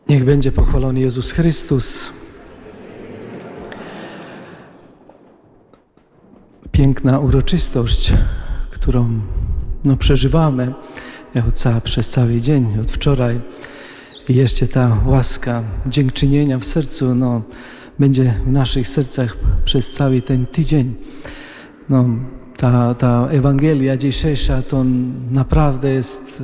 Niech będzie pochwalony Jezus Chrystus. Piękna uroczystość, którą przeżywamy przez cały dzień, od wczoraj. I jeszcze ta łaska dziękczynienia w sercu będzie w naszych sercach przez cały ten tydzień. Ta Ewangelia dzisiejsza to naprawdę jest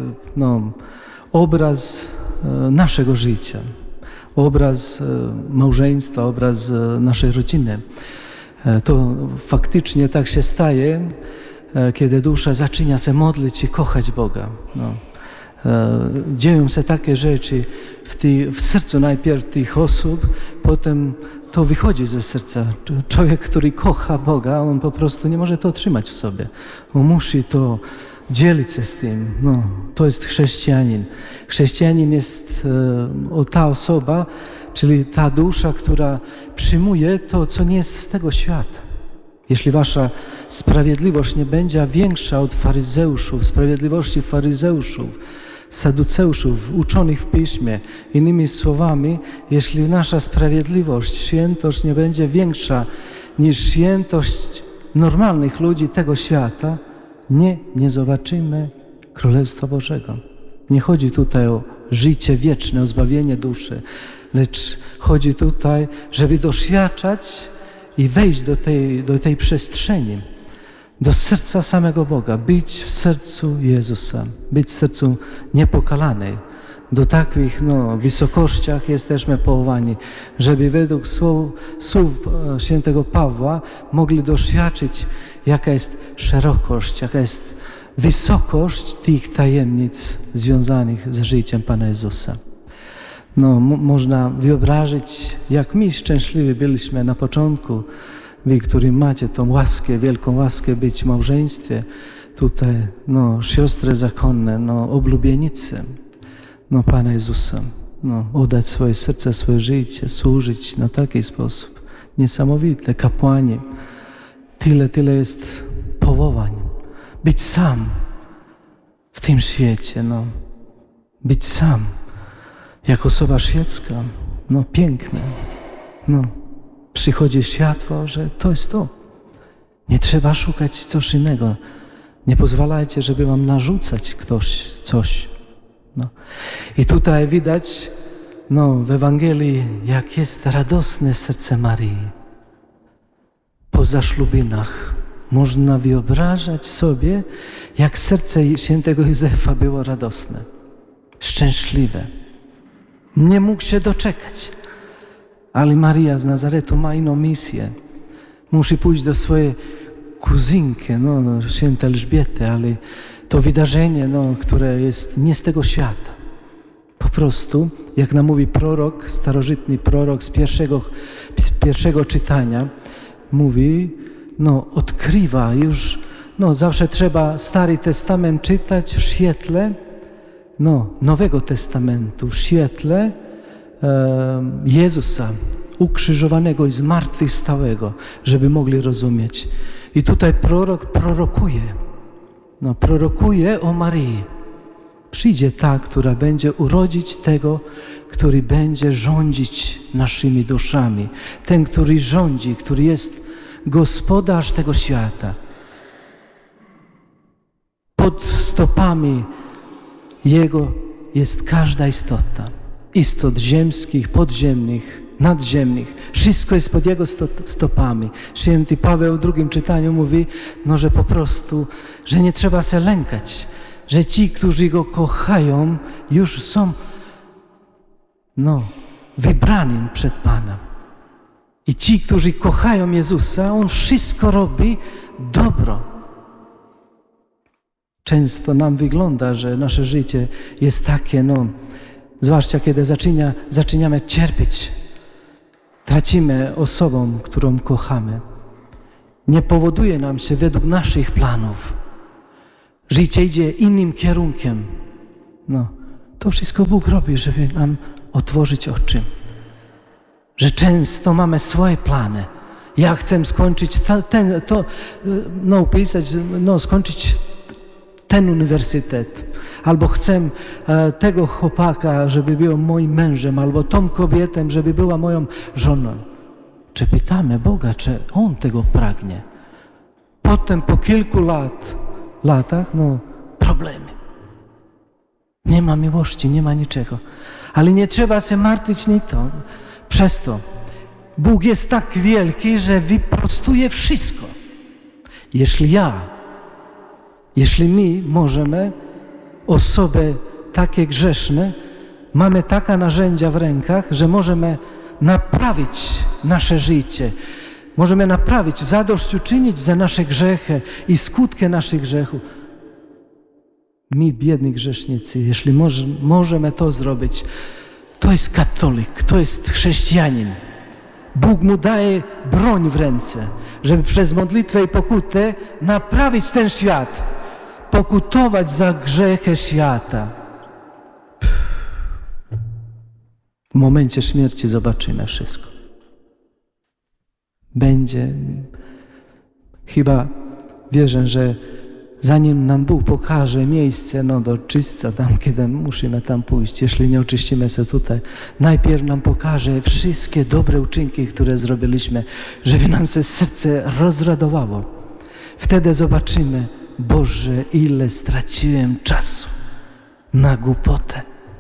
obraz naszego życia, obraz małżeństwa, obraz naszej rodziny. To faktycznie tak się staje, kiedy dusza zaczyna się modlić i kochać Boga. Dzieją się takie rzeczy w sercu najpierw tych osób, potem to wychodzi ze serca. Człowiek, który kocha Boga, on po prostu nie może to trzymać w sobie. On musi to dzielić się z tym. To jest chrześcijanin. Chrześcijanin jest ta osoba, czyli ta dusza, która przyjmuje to, co nie jest z tego świata. Jeśli wasza sprawiedliwość nie będzie większa od faryzeuszów, sprawiedliwości faryzeuszów, saduceuszów, uczonych w Piśmie, innymi słowami, jeśli nasza sprawiedliwość, świętość nie będzie większa niż świętość normalnych ludzi tego świata, nie zobaczymy Królestwa Bożego. Nie chodzi tutaj o życie wieczne, o zbawienie duszy, lecz chodzi tutaj, żeby doświadczać i wejść do tej przestrzeni, do serca samego Boga, być w sercu Jezusa, być w sercu niepokalanej. Do takich wysokościach jesteśmy powołani, żeby według słów świętego Pawła mogli doświadczyć, jaka jest szerokość, jaka jest wysokość tych tajemnic związanych z życiem Pana Jezusa. Można wyobrazić, jak my szczęśliwi byliśmy na początku, wy, którzy macie tą łaskę, wielką łaskę być w małżeństwie, tutaj, siostry zakonne, oblubienice, Pana Jezusa, oddać swoje serce, swoje życie, służyć na taki sposób. Niesamowite, kapłani. Tyle jest powołań. Być sam w tym świecie, być sam. Jak osoba świecka, piękne. Przychodzi światło, że to jest to. Nie trzeba szukać coś innego. Nie pozwalajcie, żeby wam narzucać ktoś coś. I tutaj widać w Ewangelii, jak jest radosne serce Maryi. Po zaślubinach można wyobrażać sobie, jak serce świętego Józefa było radosne, szczęśliwe. Nie mógł się doczekać. Ale Maria z Nazaretu ma inną misję. Musi pójść do swojej kuzynki, świętej Elżbiety, ale to wydarzenie, które jest nie z tego świata. Po prostu, jak nam mówi prorok, starożytny prorok z pierwszego czytania, mówi, odkrywa już, zawsze trzeba Stary Testament czytać w świetle, Nowego Testamentu, w świetle Jezusa, ukrzyżowanego i zmartwychwstałego, żeby mogli rozumieć. I tutaj prorok prorokuje o Maryi. Przyjdzie ta, która będzie urodzić tego, który będzie rządzić naszymi duszami. Ten, który rządzi, który jest gospodarz tego świata. Pod stopami Jego jest każda istota. Istot ziemskich, podziemnych, nadziemnych. Wszystko jest pod Jego stopami. Święty Paweł w drugim czytaniu mówi, że po prostu, że nie trzeba się lękać, że ci, którzy Go kochają, już są wybrani przed Panem. I ci, którzy kochają Jezusa, On wszystko robi dobro. Często nam wygląda, że nasze życie jest takie, zwłaszcza kiedy zaczynamy cierpieć, tracimy osobę, którą kochamy. Nie powoduje nam się według naszych planów. Życie idzie innym kierunkiem. To wszystko Bóg robi, żeby nam otworzyć oczy. Że często mamy swoje plany. Ja chcę skończyć skończyć ten uniwersytet, albo chcę tego chłopaka, żeby był moim mężem, albo tą kobietę, żeby była moją żoną. Czy pytamy Boga, czy On tego pragnie? Potem po kilku latach, problemy. Nie ma miłości, nie ma niczego. Ale nie trzeba się martwić przez to. Bóg jest tak wielki, że wyprostuje wszystko. Jeśli my możemy, osoby takie grzeszne, mamy takie narzędzia w rękach, że możemy naprawić nasze życie. Możemy naprawić, zadośćuczynić za nasze grzechy i skutki naszych grzechów. My, biedni grzesznicy, jeśli możemy to zrobić, to jest katolik, to jest chrześcijanin. Bóg mu daje broń w ręce, żeby przez modlitwę i pokutę naprawić ten świat, pokutować za grzechy świata. W momencie śmierci zobaczymy wszystko. Chyba wierzę, że zanim nam Bóg pokaże miejsce do czyśćca, tam kiedy musimy tam pójść, jeśli nie oczyścimy się tutaj, najpierw nam pokaże wszystkie dobre uczynki, które zrobiliśmy, żeby nam się serce rozradowało. Wtedy zobaczymy, Boże, ile straciłem czasu na głupotę.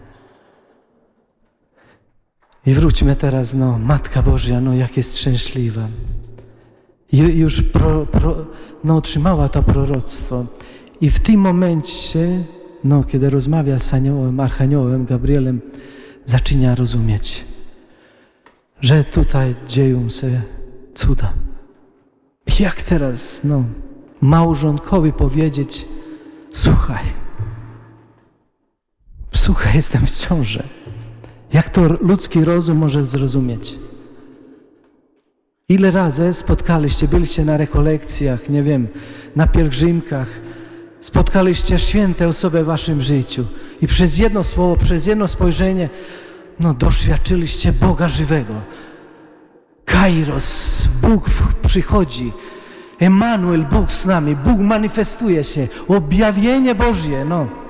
I wróćmy teraz, Matka Boża, jak jest szczęśliwa. Już otrzymała to proroctwo. I w tym momencie, kiedy rozmawia z aniołem, archaniołem Gabrielem, zaczyna rozumieć, że tutaj dzieją się cuda. Jak teraz, małżonkowi powiedzieć, słuchaj, jestem w ciąży. Jak to ludzki rozum może zrozumieć? Ile razy byliście na rekolekcjach, nie wiem, na pielgrzymkach, spotkaliście święte osoby w waszym życiu i przez jedno słowo, przez jedno spojrzenie, doświadczyliście Boga żywego. Kairos, Bóg przychodzi. Emanuel, Bóg z nami, Bóg manifestuje się, objawienie Bożie,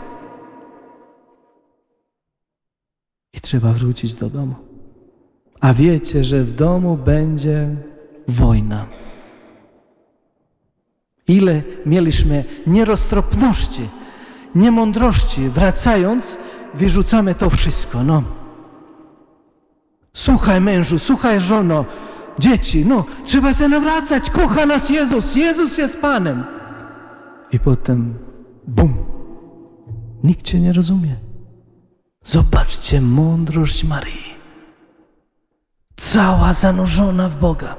I trzeba wrócić do domu. A wiecie, że w domu będzie wojna. Ile mieliśmy nieroztropności, niemądrości. Wracając, wyrzucamy to wszystko, Słuchaj mężu, słuchaj żono, dzieci, trzeba się nawracać, kocha nas Jezus, Jezus jest Panem. I potem, bum, nikt cię nie rozumie. Zobaczcie mądrość Maryi. Cała zanurzona w Boga.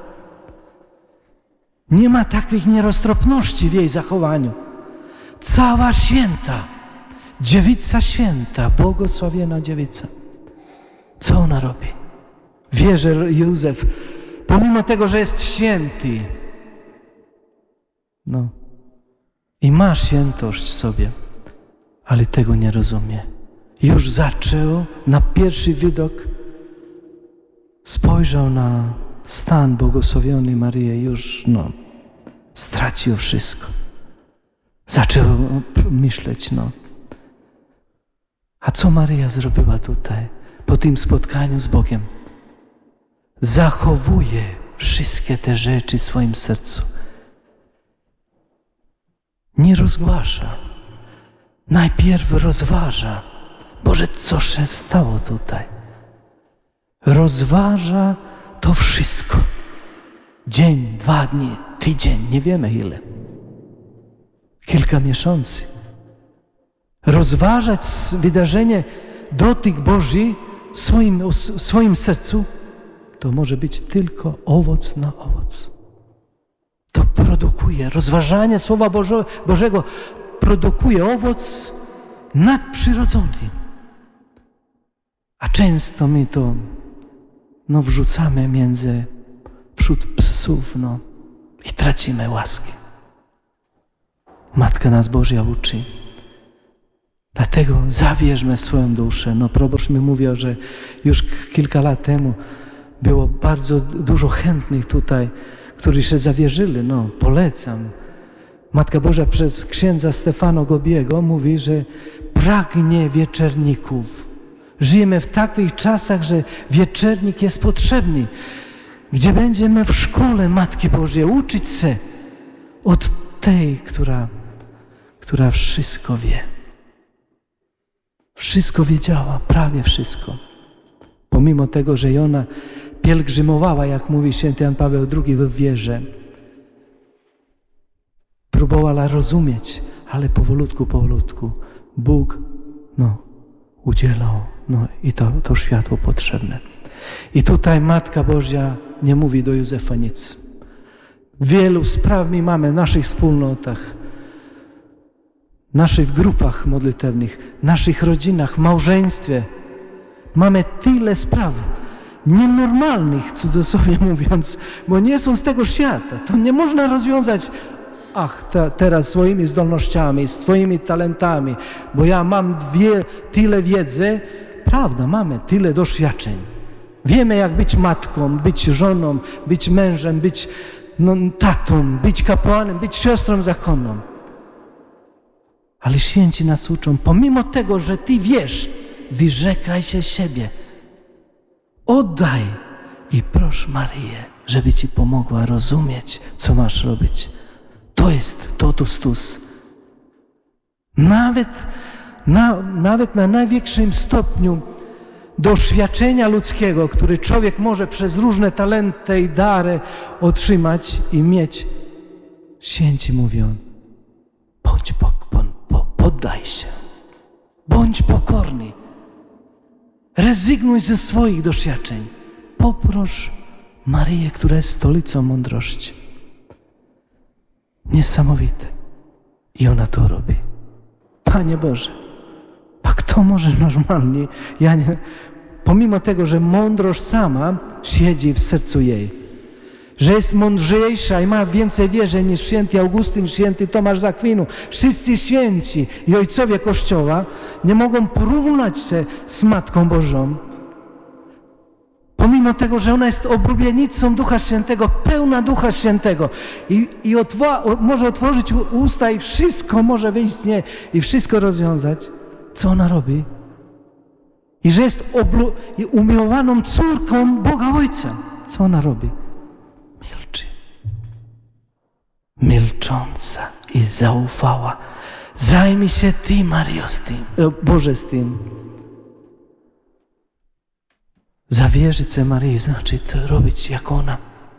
Nie ma takich nieroztropności w jej zachowaniu. Cała święta, dziewica święta, błogosławiona dziewica. Co ona robi? Wie, że Józef, pomimo tego, że jest święty, i ma świętość w sobie, ale tego nie rozumie. Już zaczął na pierwszy widok, spojrzał na stan błogosławionej Maryi, już stracił wszystko. Zaczął myśleć, a co Maryja zrobiła tutaj, po tym spotkaniu z Bogiem? Zachowuje wszystkie te rzeczy w swoim sercu. Nie rozgłasza. Najpierw rozważa. Boże, co się stało tutaj? Rozważa to wszystko. Dzień, 2 dni, tydzień, nie wiemy ile. Kilka miesięcy. Rozważać wydarzenie, dotyk Boży w swoim sercu, to może być tylko owoc na owoc. To produkuje, rozważanie Słowa Bożego produkuje owoc nadprzyrodzony. A często my to wrzucamy wśród psów i tracimy łaski. Matka nas Boża uczy. Dlatego zawierzmy swoją duszę. Proboszcz mi mówił, że już kilka lat temu było bardzo dużo chętnych tutaj, którzy się zawierzyli. Polecam. Matka Boża przez księdza Stefano Gobiego mówi, że pragnie wieczerników. Żyjemy w takich czasach, że wieczernik jest potrzebny, gdzie będziemy w szkole Matki Bożej uczyć się od tej, która wszystko wie. Wszystko wiedziała, prawie wszystko. Pomimo tego, że ona pielgrzymowała, jak mówi święty Jan Paweł II, w wierze. Próbowała rozumieć, ale powolutku Bóg udzielał i to światło potrzebne. I tutaj Matka Boża nie mówi do Józefa nic. Wielu spraw my mamy w naszych wspólnotach, naszych grupach modlitewnych, naszych rodzinach, małżeństwie. Mamy tyle spraw nienormalnych, w cudzysłowie mówiąc, bo nie są z tego świata. To nie można rozwiązać teraz swoimi zdolnościami, swoimi talentami, bo ja mam tyle wiedzy. Prawda, mamy tyle doświadczeń. Wiemy, jak być matką, być żoną, być mężem, być tatą, być kapłanem, być siostrą zakonną. Ale święci nas uczą, pomimo tego, że ty wiesz, wyrzekaj się siebie. Oddaj i proś Maryję, żeby ci pomogła rozumieć, co masz robić. To jest totus tus. Nawet na największym stopniu doświadczenia ludzkiego, który człowiek może przez różne talenty i dary otrzymać i mieć, święci mówią, poddaj się, bądź pokorny, rezygnuj ze swoich doświadczeń, poproś Maryję, która jest stolicą mądrości. Niesamowite. I ona to robi. Panie Boże, a kto może normalnie? Pomimo tego, że mądrość sama siedzi w sercu jej, że jest mądrzejsza i ma więcej wierzy niż święty Augustyn, święty Tomasz z Akwinu. Wszyscy święci i ojcowie Kościoła nie mogą porównać się z Matką Bożą. Pomimo tego, że ona jest oblubienicą Ducha Świętego, pełna Ducha Świętego i może otworzyć usta i wszystko może wyjść z niej i wszystko rozwiązać. Co ona robi? I że jest umiłowaną córką Boga Ojca. Co ona robi? Milczy. Milcząca i zaufała. Zajmij się Ty, Maryjo, z tym, Boże, z tym. Zawierzyć się Maryi znaczy to robić jak ona.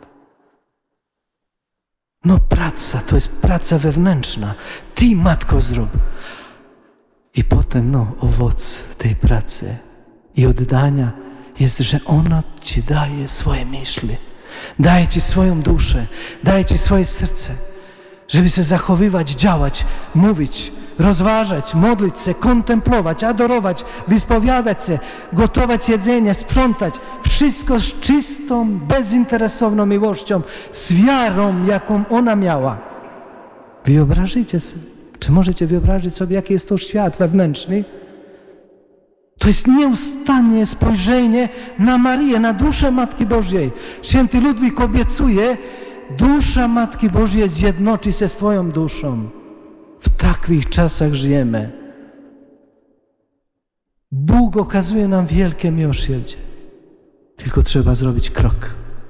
Praca, to jest praca wewnętrzna. Ty, Matko, zrób. I potem, owoc tej pracy i oddania jest, że ona Ci daje swoje myśli, daje Ci swoją duszę, daje Ci swoje serce, żeby się zachowywać, działać, mówić, rozważać, modlić się, kontemplować, adorować, wyspowiadać się, gotować jedzenie, sprzątać. Wszystko z czystą, bezinteresowną miłością, z wiarą, jaką ona miała. Wyobraźcie sobie, czy możecie wyobrazić sobie, jaki jest to świat wewnętrzny? To jest nieustannie spojrzenie na Maryję, na duszę Matki Bożej. Święty Ludwik obiecuje, dusza Matki Bożej zjednoczy się z Twoją duszą. W takich czasach żyjemy. Bóg okazuje nam wielkie miłosierdzie. Tylko trzeba zrobić krok.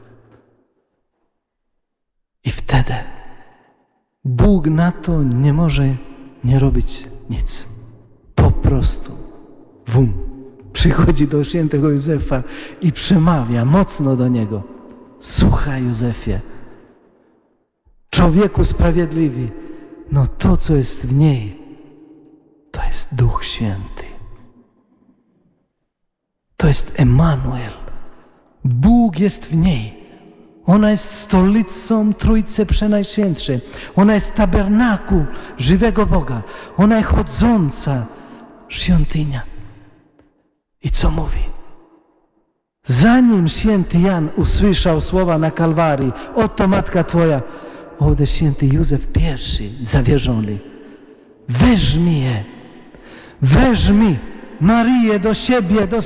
I wtedy Bóg na to nie może nie robić nic. Po prostu przychodzi do świętego Józefa i przemawia mocno do niego. Słuchaj, Józefie, człowieku sprawiedliwy, to, co jest w niej, to jest Duch Święty. To jest Emanuel. Bóg jest w niej. Ona jest stolicą Trójcy Przenajświętszej. Ona jest tabernakuł żywego Boga. Ona jest chodząca świątynia. I co mówi? Zanim święty Jan usłyszał słowa na Kalwarii, oto Matka Twoja, ode święty Józef pierwszy zawierzony. Weźmij Maryję do siebie, do